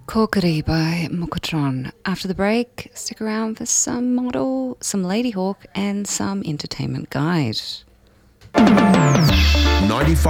Corkery by Mokotron. After the break, stick around for some model, some Lady Hawk, and some entertainment guide. 95